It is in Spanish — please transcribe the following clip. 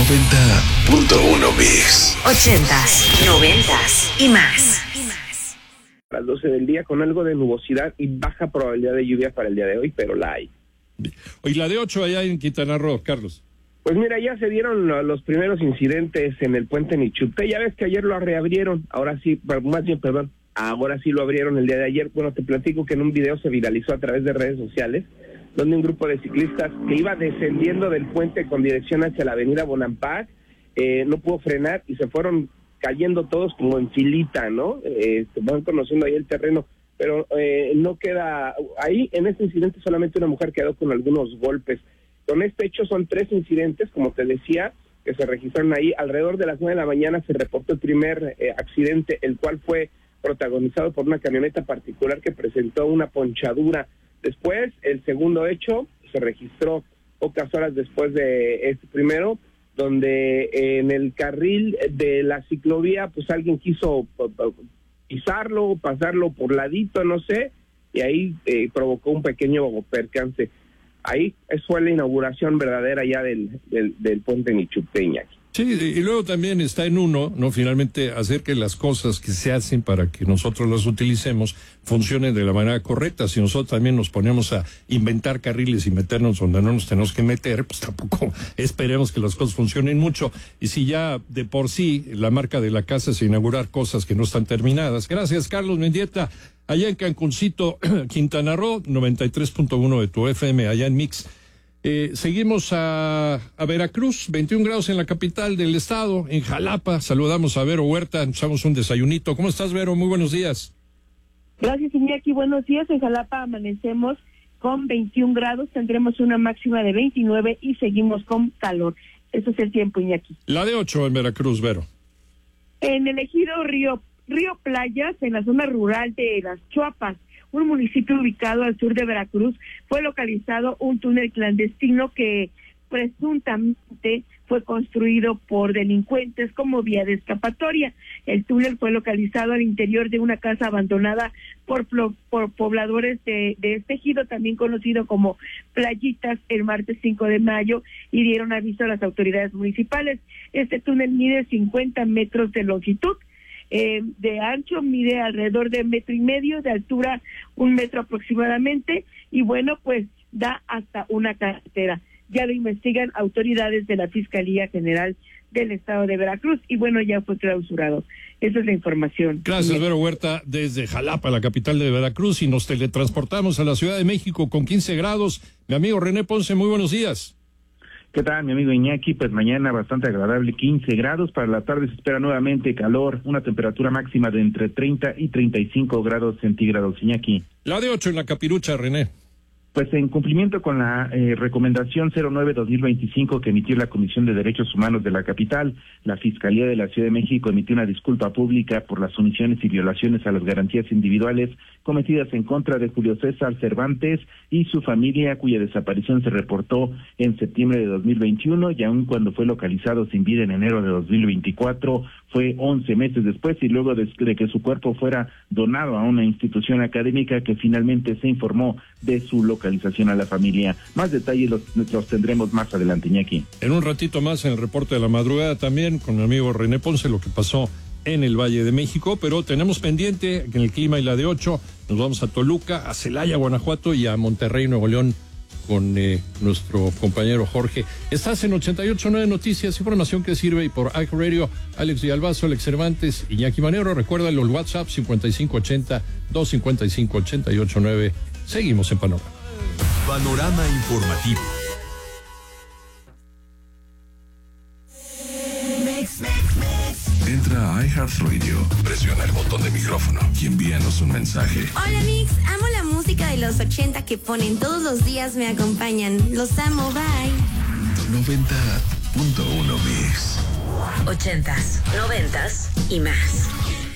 90.1 Mix. 80s, 90s y más. A las 12 del día con algo de nubosidad y baja probabilidad de lluvia para el día de hoy, pero la hay. Hoy la de 8 allá en Quintana Roo, Carlos. Pues mira, ya se dieron los primeros incidentes en el puente Nichupté. Ya ves que ayer lo reabrieron, ahora sí lo abrieron el día de ayer. Bueno, te platico que en un video se viralizó a través de redes sociales, donde un grupo de ciclistas que iba descendiendo del puente con dirección hacia la avenida Bonampak, no pudo frenar y se fueron cayendo todos como en filita, ¿no? Van conociendo ahí el terreno, pero no queda ahí. En este incidente solamente una mujer quedó con algunos golpes. Con este hecho son 3 incidentes, como te decía, que se registraron ahí. Alrededor de las 9 de la mañana se reportó el primer accidente, el cual fue protagonizado por una camioneta particular que presentó una ponchadura. Después, el segundo hecho se registró pocas horas después de este primero, donde en el carril de la ciclovía, pues alguien quiso pisarlo, pasarlo por ladito, no sé, y ahí provocó un pequeño percance. Ahí fue la inauguración verdadera ya del puente Nichupté. Sí, y luego también está en uno, ¿no? Finalmente hacer que las cosas que se hacen para que nosotros las utilicemos funcionen de la manera correcta. Si nosotros también nos ponemos a inventar carriles y meternos donde no nos tenemos que meter, pues tampoco esperemos que las cosas funcionen mucho. Y si ya de por sí la marca de la casa es inaugurar cosas que no están terminadas. Gracias, Carlos Mendieta. Allá en Cancuncito, Quintana Roo, 93.1 de tu FM, allá en Mix. Seguimos a Veracruz, 21 grados en la capital del estado, en Jalapa. Saludamos a Vero Huerta, nos echamos un desayunito. ¿Cómo estás, Vero? Muy buenos días. Gracias, Iñaki. Buenos días. En Jalapa amanecemos con 21 grados, tendremos una máxima de 29 y seguimos con calor. Eso es el tiempo, Iñaki. La de 8 en Veracruz, Vero. En el ejido Río Playas, en la zona rural de Las Chuapas, un municipio ubicado al sur de Veracruz, fue localizado un túnel clandestino que presuntamente fue construido por delincuentes como vía de escapatoria. El túnel fue localizado al interior de una casa abandonada por pobladores de este ejido, también conocido como Playitas, el martes 5 de mayo, y dieron aviso a las autoridades municipales. Este túnel mide 50 metros de longitud. De ancho mide alrededor de 1,5 metros, de altura 1 metro aproximadamente, y bueno, pues da hasta una carretera. Ya lo investigan autoridades de la Fiscalía General del Estado de Veracruz, y bueno, ya fue clausurado. Esa es la información. Gracias, Vero Huerta, desde Jalapa, la capital de Veracruz, y nos teletransportamos a la Ciudad de México con 15 grados. Mi amigo René Ponce, muy buenos días. ¿Qué tal, mi amigo Iñaki? Pues mañana bastante agradable, 15 grados. Para la tarde se espera nuevamente calor, una temperatura máxima de entre 30 y 35 grados centígrados, Iñaki. La de 8 en la Capirucha, René. Pues en cumplimiento con la recomendación 09-2025 que emitió la Comisión de Derechos Humanos de la capital, la Fiscalía de la Ciudad de México emitió una disculpa pública por las omisiones y violaciones a las garantías individuales cometidas en contra de Julio César Cervantes y su familia, cuya desaparición se reportó en septiembre de 2021, y aun cuando fue localizado sin vida en enero de 2024, fue 11 meses después, y luego de que su cuerpo fuera donado a una institución académica que finalmente se informó de su localización a la familia. Más detalles los tendremos más adelante, Iñaki. En un ratito más en el reporte de la madrugada también con mi amigo René Ponce lo que pasó en el Valle de México, pero tenemos pendiente en el clima y la de 8, nos vamos a Toluca, a Celaya, Guanajuato y a Monterrey, Nuevo León con nuestro compañero Jorge. Estás en 88.9 Noticias, información que sirve, y por iHeartRadio, Alex Villalbazo, Alex Cervantes, Iñaki Manero. Recuerda el WhatsApp 5580-255-889. Seguimos en Panorama. Panorama informativo. Entra a iHeartRadio, presiona el botón de micrófono y envíanos un mensaje. Hola Mix, amo la música de los 80 que ponen todos los días, me acompañan. Los amo, bye. 90.1 Mix. 80s, 90s y más.